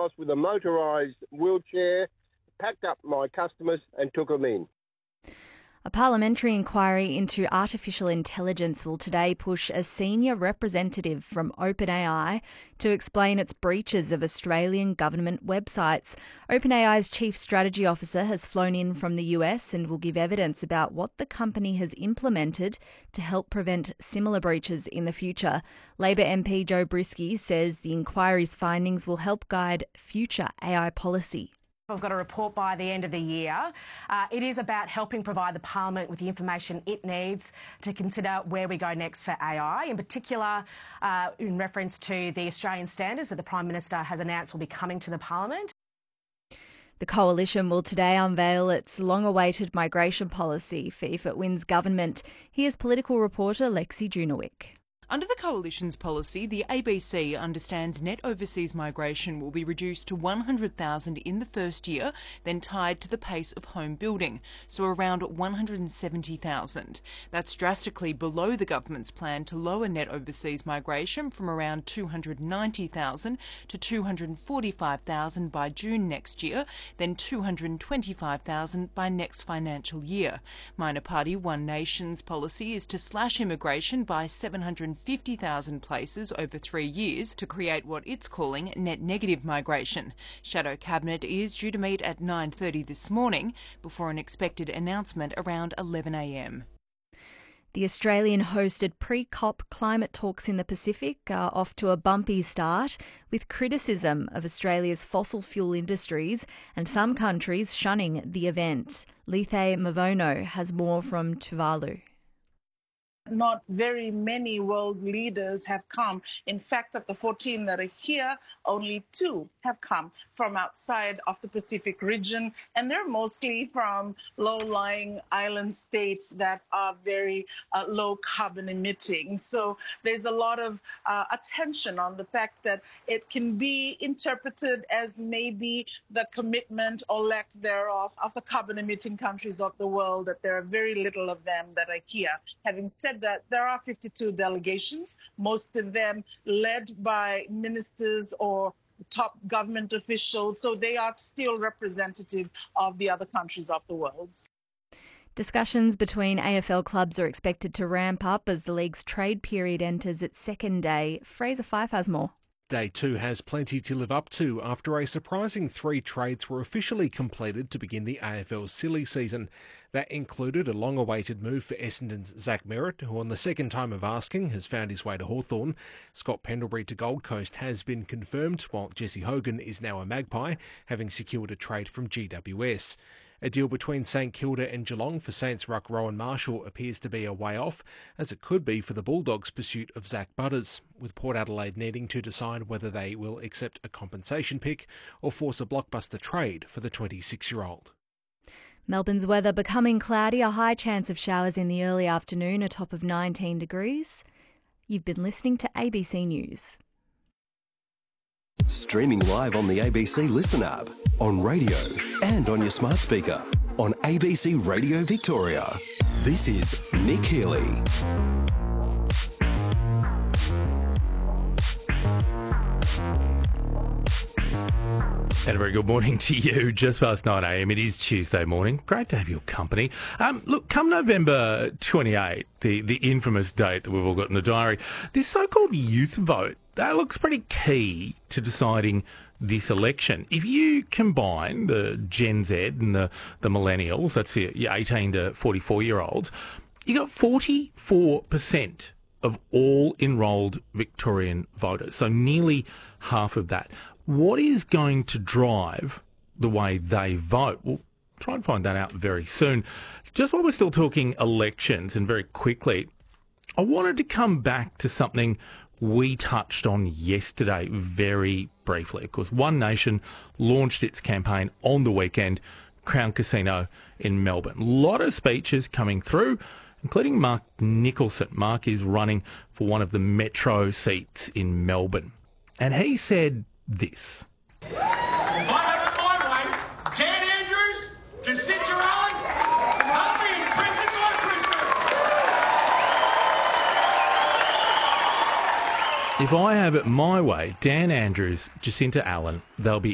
across with a motorised wheelchair, packed up my customers and took them in. A parliamentary inquiry into artificial intelligence will today push a senior representative from OpenAI to explain its breaches of Australian government websites. OpenAI's chief strategy officer has flown in from the US and will give evidence about what the company has implemented to help prevent similar breaches in the future. Labor MP Joe Brisky says the inquiry's findings will help guide future AI policy. We've got a report by the end of the year. It is about helping provide the Parliament with the information it needs to consider where we go next for AI, in particular in reference to the Australian standards that the Prime Minister has announced will be coming to the Parliament. The Coalition will today unveil its long-awaited migration policy if it wins government. Here's political reporter Lexi Junowick. Under the Coalition's policy, the ABC understands net overseas migration will be reduced to 100,000 in the first year, then tied to the pace of home building, so around 170,000. That's drastically below the government's plan to lower net overseas migration from around 290,000 to 245,000 by June next year, then 225,000 by next financial year. Minor party One Nation's policy is to slash immigration by 750,000 places over 3 years to create what it's calling net negative migration. Shadow Cabinet is due to meet at 9:30 this morning before an expected announcement around 11 a.m. The Australian-hosted pre-COP climate talks in the Pacific are off to a bumpy start, with criticism of Australia's fossil fuel industries and some countries shunning the event. Lethe Mavono has more from Tuvalu. Not very many world leaders have come. In fact, of the 14 that are here, only 2 have come from outside of the Pacific region, and they're mostly from low-lying island states that are very low carbon emitting. So there's a lot of attention on the fact that it can be interpreted as maybe the commitment or lack thereof of the carbon emitting countries of the world, that there are very little of them that are here. Having said that, there are 52 delegations, most of them led by ministers or top government officials, so they are still representative of the other countries of the world. Discussions between AFL clubs are expected to ramp up as the league's trade period enters its second day. Fraser Fife has more. Day 2 has plenty to live up to after a surprising 3 trades were officially completed to begin the AFL's silly season. That included a long-awaited move for Essendon's Zach Merritt, who on the second time of asking has found his way to Hawthorn. Scott Pendlebury to Gold Coast has been confirmed, while Jesse Hogan is now a Magpie, having secured a trade from GWS. A deal between St Kilda and Geelong for Saints ruck Rowan Marshall appears to be a way off, as it could be for the Bulldogs' pursuit of Zach Butters, with Port Adelaide needing to decide whether they will accept a compensation pick or force a blockbuster trade for the 26-year-old. Melbourne's weather becoming cloudy, a high chance of showers in the early afternoon, a top of 19 degrees. You've been listening to ABC News. Streaming live on the ABC Listen app, on radio and on your smart speaker, on ABC Radio Victoria. This is Nick Healy. And a very good morning to you. Just past 9 a.m. It is Tuesday morning. Great to have your company. Look, come November 28, the infamous date that we've all got in the diary, this so-called youth vote, that looks pretty key to deciding this election. If you combine the Gen Z and the millennials, that's your 18 to 44-year-olds, you got 44% of all enrolled Victorian voters, so nearly half of that. What is going to drive the way they vote? We'll try and find that out very soon. Just while we're still talking elections, and very quickly, I wanted to come back to something we touched on yesterday very briefly. Of course, One Nation launched its campaign on the weekend, Crown Casino in Melbourne. A lot of speeches coming through, including Mark Nicholson. Mark is running for one of the Metro seats in Melbourne. And he said this. If I have it my way, Dan Andrews, Jacinta Allen, I'll be in prison by Christmas. If I have it my way, Dan Andrews, Jacinta Allen, they'll be